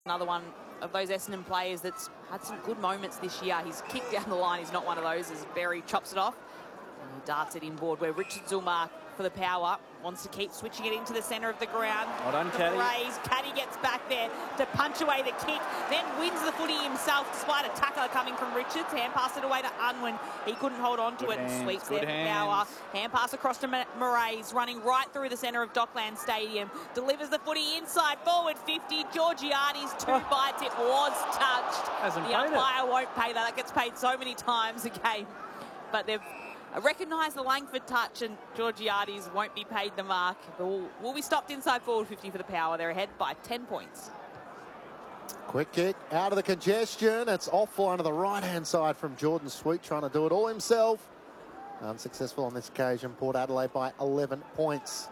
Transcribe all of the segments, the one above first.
Another one of those Essendon players that's had some good moments this year. He's kicked down the line. He's not one of those as Berry chops it off. And he darts it inboard where Richard Zumar for the power wants to keep switching it into the centre of the ground. Well done, Caddy. Caddy gets back there to punch away the kick, then wins the footy himself despite a tackler coming from Richards. Hand passed it away to Unwin. He couldn't hold on to it and sweeps there for power. Hand pass across to Marays, running right through the centre of Dockland Stadium. Delivers the footy inside, forward 50. Georgiades, two bites. It was touched. The umpire won't pay that. That gets paid so many times a game. But they've recognise the Langford touch, and Georgiades won't be paid the mark. But will be stopped inside forward 50 for the power. They're ahead by 10 points. Quick kick out of the congestion. It's off line to the right-hand side from Jordan Sweet, trying to do it all himself. Unsuccessful on this occasion. Port Adelaide by 11 points.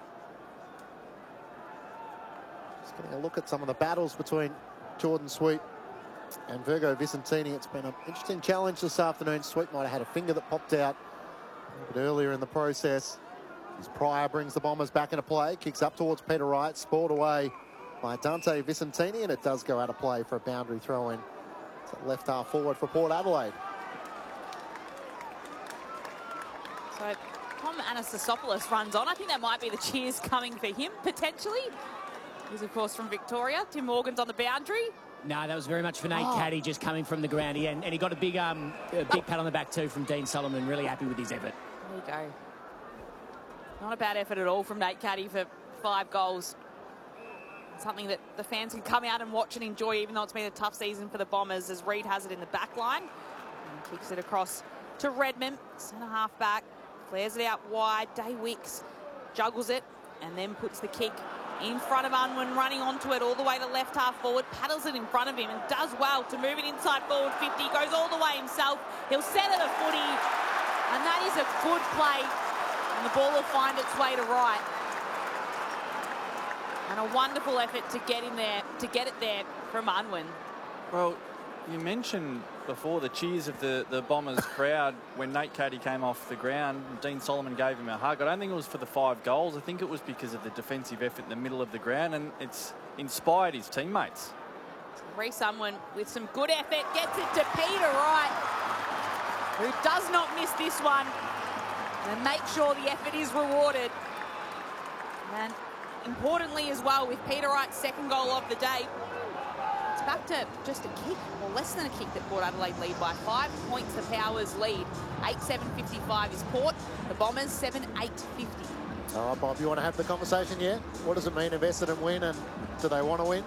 Just getting a look at some of the battles between Jordan Sweet and Virgo Vicentini. It's been an interesting challenge this afternoon. Sweet might have had a finger that popped out a bit earlier in the process. As Pryor brings the Bombers back into play, kicks up towards Peter Wright, spoiled away by Dante Vicentini, and it does go out of play for a boundary throw-in. It's a left half forward for Port Adelaide. So Tom Anastasopoulos runs on. I think that might be the cheers coming for him, potentially. He's, of course, from Victoria. Tim Morgan's on the boundary. No, that was very much for Nate Caddy, just coming from the ground. And he got a big pat on the back too from Dean Solomon. Really happy with his effort. There you go. Not a bad effort at all from Nate Caddy for 5 goals. Something that the fans can come out and watch and enjoy, even though it's been a tough season for the Bombers, as Reid has it in the back line. And kicks it across to Redmond, centre half back. Flares it out wide. Day Wicks juggles it and then puts the kick in front of Unwin, running onto it all the way to left half forward, paddles it in front of him and does well to move it inside forward 50, goes all the way himself. He'll set it a footy, and that is a good play, and the ball will find its way to right. And a wonderful effort to get in there, to get it there from Unwin. Well, you mentioned before the cheers of the Bombers crowd when Nate Caddy came off the ground. Dean Solomon gave him a hug. I don't think it was for the 5 goals. I think it was because of the defensive effort in the middle of the ground, and it's inspired his teammates. Reece Unwin with some good effort gets it to Peter Wright, who does not miss this one, and make sure the effort is rewarded. And importantly as well, with Peter Wright's 2nd goal of the day, it's back to just a kick, or less than a kick, that Port Adelaide lead by 5 points. The Powers lead. 8-7-55 is Port. The Bombers 7-8-50. All right, Bob, you want to have the conversation yet? What does it mean if Essendon win, and do they want to win?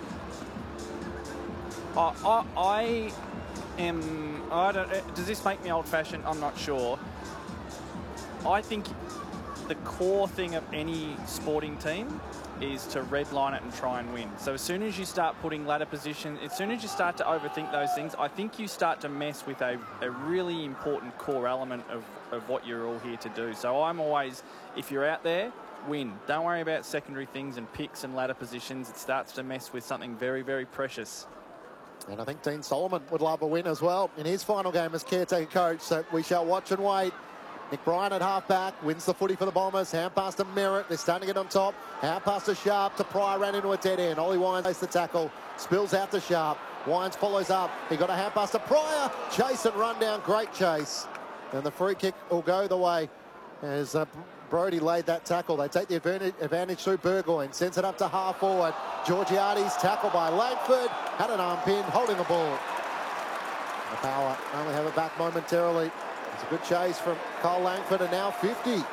Does this make me old-fashioned? I'm not sure. I think the core thing of any sporting team is to redline it and try and win. So as soon as you start putting ladder position, as soon as you start to overthink those things, I think you start to mess with a really important core element of what you're all here to do. So I'm always, if you're out there, win. Don't worry about secondary things and picks and ladder positions. It starts to mess with something very, very precious. And I think Dean Solomon would love a win as well in his final game as caretaker coach. So we shall watch and wait. Nick Bryan at half-back, wins the footy for the Bombers. Hand pass to Merritt, they're starting to get on top. Hand pass to Sharp, to Pryor, ran into a dead end. Ollie Wines takes the tackle, spills out to Sharp. Wines follows up, he got a hand pass to Pryor. Chase and run down, great chase. And the free kick will go the way as Brody laid that tackle. They take the advantage through Burgoyne, sends it up to half-forward. Georgiades tackled by Langford, had an arm pin, holding the ball. The Power only have it back momentarily. It's a good chase from Kyle Langford, and now 50. I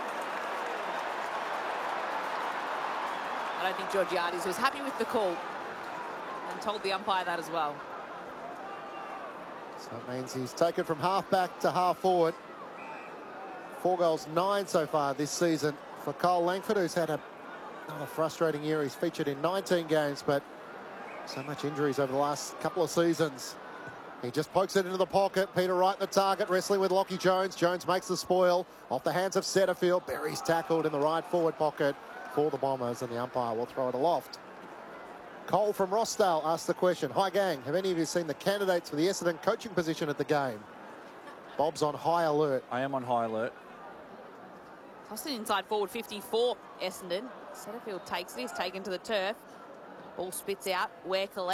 don't think Georgiades was happy with the call and told the umpire that as well. So that means he's taken from half-back to half-forward. 4 goals, 9 so far this season for Kyle Langford, who's had another frustrating year. He's featured in 19 games, but so much injuries over the last couple of seasons. He just pokes it into the pocket. Peter Wright the target, wrestling with Lockie Jones. Jones makes the spoil off the hands of Setterfield. Berry's tackled in the right forward pocket for the Bombers, and the umpire will throw it aloft. Cole from Rossdale asked the question, hi gang, have any of you seen the candidates for the Essendon coaching position at the game? Bob's on high alert. I am on high alert. Tossed it inside forward 54, Essendon. Setterfield takes this, taken to the turf. Ball spits out, Ware collects.